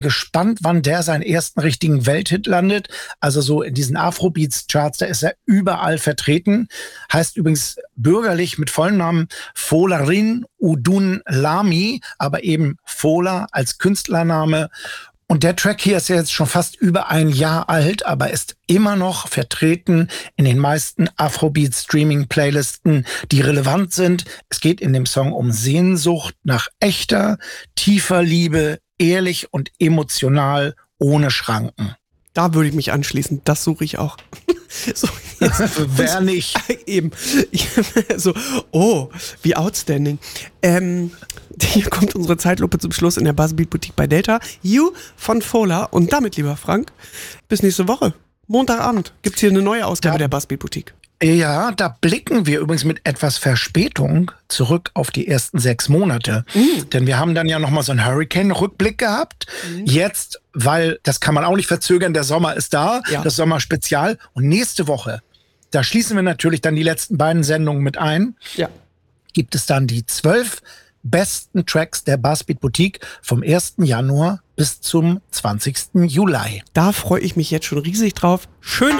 gespannt, wann der seinen ersten richtigen Welthit landet. Also so in diesen Afrobeats-Charts, da ist er überall vertreten. Heißt übrigens bürgerlich mit vollem Namen Folarin Udunlami, aber eben Fola als Künstlername. Und der Track hier ist ja jetzt schon fast über ein Jahr alt, aber ist immer noch vertreten in den meisten Afrobeat-Streaming-Playlisten, die relevant sind. Es geht in dem Song um Sehnsucht nach echter, tiefer Liebe, ehrlich und emotional, ohne Schranken. Da würde ich mich anschließen. Das suche ich auch. So, wer nicht? Eben. So, oh, wie outstanding. Hier kommt unsere Zeitlupe zum Schluss in der Buzzbeat Boutique bei Delta. You von Fola. Und damit, lieber Frank, bis nächste Woche. Montagabend gibt's hier eine neue Ausgabe der Buzzbeat Boutique. Ja, da blicken wir übrigens mit etwas Verspätung zurück auf die ersten 6 Monate. Denn wir haben dann ja nochmal so einen Hurricane-Rückblick gehabt. Jetzt, weil, das kann man auch nicht verzögern, der Sommer ist da, das Sommerspezial. Und nächste Woche, da schließen wir natürlich dann die letzten beiden Sendungen mit ein. Ja. Gibt es dann die 12 besten Tracks der Buzzbeat Boutique vom 1. Januar bis zum 20. Juli. Da freue ich mich jetzt schon riesig drauf. Schön